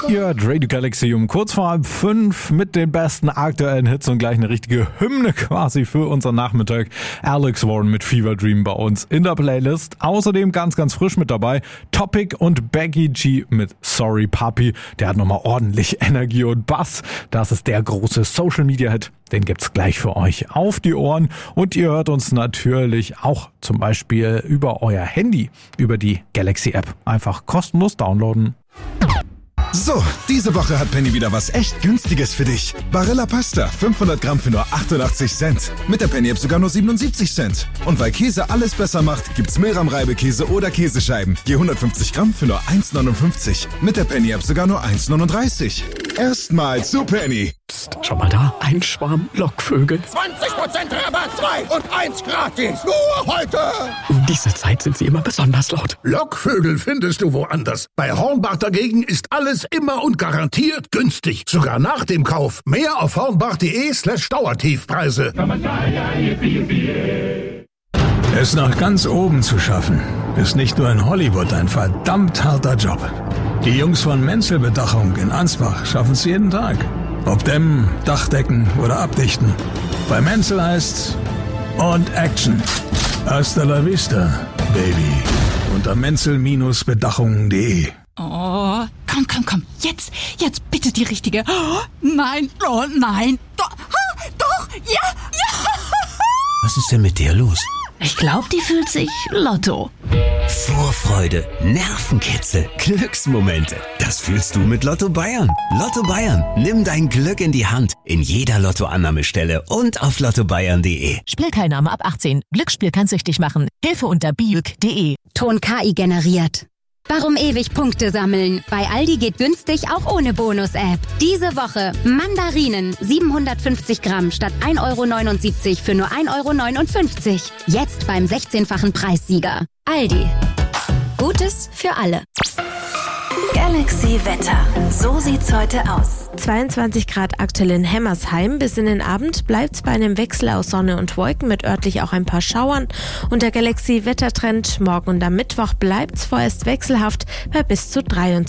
Ihr hört Radio Galaxy um kurz vor 5 mit den besten aktuellen Hits und gleich eine richtige Hymne quasi für unseren Nachmittag. Alex Warren mit Fever Dream bei uns in der Playlist. Außerdem ganz frisch mit dabei Topic und Becky G mit Sorry Papi. Der hat nochmal ordentlich Energie und Bass. Das ist der große Social Media Hit. Den gibt's gleich für euch auf die Ohren. Und ihr hört uns natürlich auch zum Beispiel über euer Handy, über die Galaxy App. Einfach kostenlos downloaden. So, diese Woche hat Penny wieder was echt Günstiges für dich. Barilla Pasta, 500 Gramm für nur 88 Cent. Mit der Penny-App sogar nur 77 Cent. Und weil Käse alles besser macht, gibt's Milram-Reibekäse oder Käsescheiben. Je 150 Gramm für nur 1,59. Mit der Penny-App sogar nur 1,39. Erstmal zu Penny. Psst, schau mal da, ein Schwarm Lockvögel. 20% Rabatt, 2 und 1 gratis. Nur heute. Um diese Zeit sind sie immer besonders laut. Lockvögel findest du woanders. Bei Hornbach dagegen ist alles immer und garantiert günstig. Sogar nach dem Kauf. Mehr auf hornbach.de/Dauertiefpreise. Es nach ganz oben zu schaffen, ist nicht nur in Hollywood ein verdammt harter Job. Die Jungs von Menzel Bedachung in Ansbach schaffen es jeden Tag. Ob dämmen, Dachdecken oder abdichten. Bei Menzel heißt's und Action. Hasta la vista, Baby. Unter menzel-bedachung.de. Oh, komm. Jetzt bitte die richtige. Oh, nein. Doch, ja. Was ist denn mit der los? Ich glaube, die fühlt sich Lotto. Vorfreude, Nervenkitzel, Glücksmomente. Das fühlst du mit Lotto Bayern. Lotto Bayern, nimm dein Glück in die Hand. In jeder Lottoannahmestelle und auf lottobayern.de. Spielteilnahme ab 18. Glücksspiel kann süchtig machen. Hilfe unter biuk.de. Ton KI generiert. Warum ewig Punkte sammeln? Bei Aldi geht günstig auch ohne Bonus-App. Diese Woche Mandarinen 750 Gramm statt 1,79 € für nur 1,59 €. Jetzt beim 16-fachen Preissieger. Aldi. Gutes für alle. Galaxy Wetter. So sieht's heute aus. 22 Grad aktuell in Hemmersheim. Bis in den Abend bleibt's bei einem Wechsel aus Sonne und Wolken mit örtlich auch ein paar Schauern. Und der Galaxy Wettertrend morgen und am Mittwoch bleibt's vorerst wechselhaft bei bis zu 23